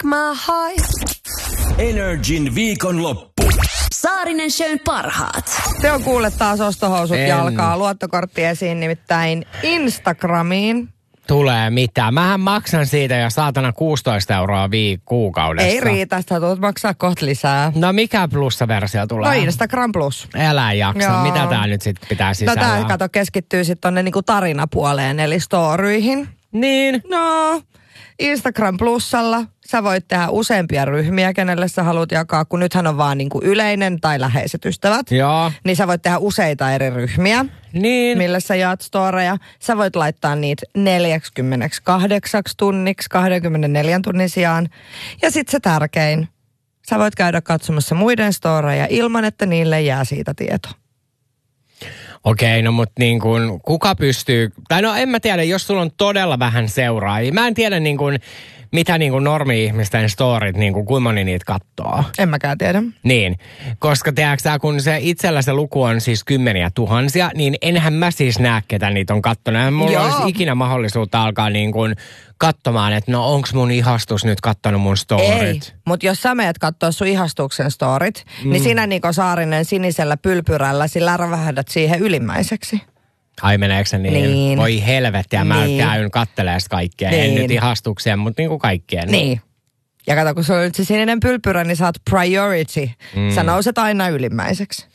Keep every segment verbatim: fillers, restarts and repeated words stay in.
my heart. Energin viikonloppu. Saarinen Shown parhaat. Se on kuule taas ostohousut En. jalkaa. Luottokortti esiin nimittäin Instagramiin. Tulee mitään. Mähän maksan siitä jo saatana kuusitoista euroa viik- kuukaudessa. Ei riitä, sitä tulet maksaa kohta lisää. No mikä plussaversio tulee? No Instagram Plus. Älä jaksa. Joo. Mitä tää nyt sitten pitää No sisällä? tää kato keskittyy sitten tonne niinku tarinapuoleen, eli storyihin. Niin. No, Instagram Plusalla sä voit tehdä useampia ryhmiä, kenelle sä haluat jakaa, kun nythän on vaan niinku yleinen tai läheiset ystävät. Joo. Niin sä voit tehdä useita eri ryhmiä, Niin. millä sä jaat storeja. Sä voit laittaa niitä neljäkymmentäkahdeksan tunniksi kaksikymmentäneljä tunnin sijaan. Ja sit se tärkein, sä voit käydä katsomassa muiden storeja ilman, että niille jää siitä tieto. Okei, no mut niin kuin, kuka pystyy, tai no en mä tiedä, jos sulla on todella vähän seuraajia. Mä en tiedä niin kuin, mitä niin kuin normi-ihmisten storit, niin kuin, kuinka moni niitä kattoo. En mäkään tiedä. Niin, koska tiedätkö kun se itsellä se luku on siis kymmeniä tuhansia, niin enhän mä siis näe, ketä niitä on kattonut. Mulla Joo. olisi ikinä mahdollisuutta alkaa niin kuin katsomaan, että no onks mun ihastus nyt kattonut mun storit. Ei, mutta jos sä meet kattoo sun ihastuksen storit, mm. niin sinä Niko Saarinen sinisellä pylpyrällä sillä rävähdät siihen ylimmäiseksi. Ai meneekö se niin? Niin. Voi helvettiä, mä Niin. käyn kattelemaan kaikkea. En Niin. nyt ihastuksia, mutta niin kuin kaikkien. Niin. Ja kato, kun sulla on nyt se sininen pylpyrä, niin sä oot priority. Mm. Sä nouset aina ylimmäiseksi.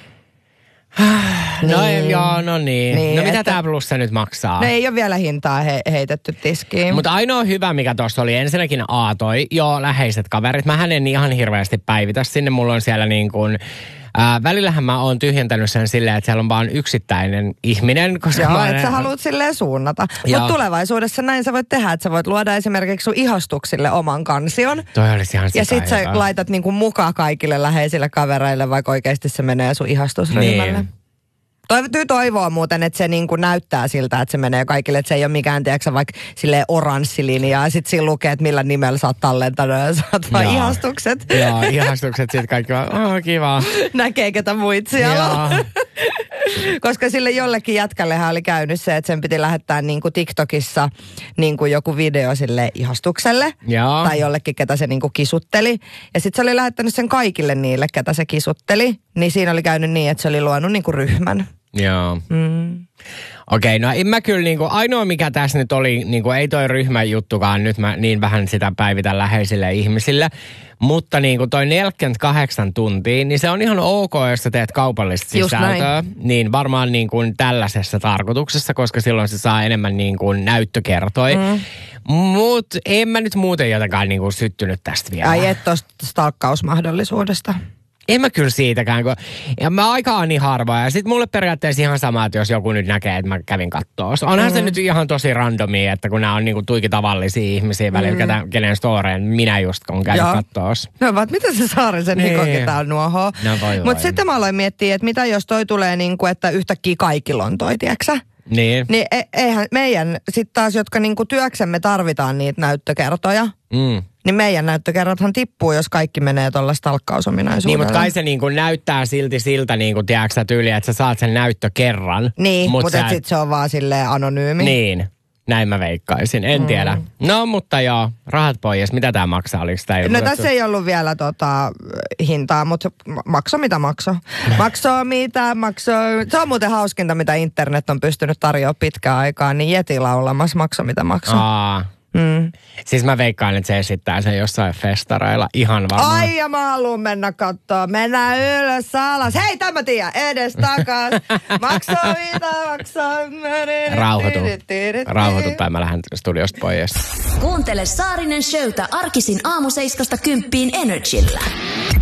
No Niin. joo, no niin. Niin, no mitä että- tää plussa nyt maksaa? No ei ole vielä hintaa he, heitetty tiskiin. Mutta ainoa hyvä, mikä tuossa oli, ensinnäkin aatoi, joo, läheiset kaverit. Mähän en ihan hirveästi päivitä sinne. Mulla on siellä niin kuin, ää, välillähän mä oon tyhjentänyt sen silleen, että siellä on vaan yksittäinen ihminen. Koska Joo, mä että sä haluat silleen suunnata. Joo. Mutta tulevaisuudessa näin sä voit tehdä, että sä voit luoda esimerkiksi sun ihastuksille oman kansion. Toi olisi ihan Ja sit sä sikahyvä. laitat niinku mukaan kaikille läheisille kavereille, vaikka oikeasti se menee sun ihastusryhmälle. Niin. Täytyy toivoa muuten, että se niinku näyttää siltä, että se menee kaikille, että se ei ole mikään, tiedätkö, vaikka silleen oranssilinja, ja sit siinä lukee, että millä nimellä sä oot tallentanut, ja saat vaan Joo. ihastukset. Joo, ihastukset sit kaikki vaan, oh, kiva. Näkee, ketä muit siellä on. Joo. Koska sille jollekin jätkällehän oli käynyt se, että sen piti lähettää niinku TikTokissa niinku joku video sille ihastukselle. Joo. Tai jollekin, ketä se niinku kisutteli. Ja sitten se oli lähettänyt sen kaikille niille, ketä se kisutteli. Niin siinä oli käynyt niin, että se oli luonut niinku ryhmän. Joo. Mm. Okei, no en mä kyllä niinku, ainoa mikä tässä nyt oli, niinku ei toi ryhmän juttukaan, nyt mä niin vähän sitä päivitän läheisille ihmisille, mutta niinku toi neljäkymmentäkahdeksan tuntia, niin se on ihan ok, jos sä teet kaupallista Just sisältöä. Niin varmaan niinku tällaisessa tarkoituksessa, koska silloin se saa enemmän niinku näyttökertoi. Mm. Mutta en mä nyt muuten jotenkaan niinku syttynyt tästä vielä. Ai et tosta stalkkausmahdollisuudesta. En mä kyllä siitäkään, kun ja mä aika niin harvoin. Ja sit mulle periaatteessa ihan sama, että jos joku nyt näkee, että mä kävin kattoo. Onhan mm. se nyt ihan tosi randomia, että kun nämä on niinku tuiki tavallisia ihmisiä välillä, mm. ketä, kenen storeen minä just on käynyt kattoos. No vaan, mitä se Saarisen Niin. Niko, ketä on nuohoo. No voi Mutta voi. sitten mä aloin miettiä, että mitä jos toi tulee niinku, että yhtäkkiä kaikilla on toi, tiiäksä? Niin. Niin e- eihän meidän sitten taas, jotka niinku työksemme tarvitaan niitä näyttökertoja, Mm. niin meidän näyttökerrothan tippuu, jos kaikki menee tuolla stalkkausominaisuudella. Niin, mutta kai se niinku näyttää silti siltä niinku, tiedätkö tyyli, että sä saat sen näyttö kerran. Niin, mut mutta sä et sit se on vaan silleen anonyymi. Niin, näin mä veikkaisin. En mm. tiedä. No, mutta joo, rahat pois. Mitä tää maksaa? Oliko tää No ilmoitettu? tässä ei ollut vielä tota, hintaa, mutta makso mitä makso. Makso mitä makso. Se on muuten hauskinta, mitä internet on pystynyt tarjoamaan pitkään aikaa, niin Jeti laulamassa makso mitä makso. Aa. Mm. Siis mä veikkaan, että se esittää sen jossain festareilla ihan varmaan. Ai ja mä haluun mennä kattoo. Mennään ylös alas. Hei, tämä tiedä. Edes takas. Makso mitä makso. Rauhoitu. Rauhoitu tai mä lähden studiosta pois. Kuuntele Saarinen Showta arkisin aamu seiskasta kymppiin Energillä.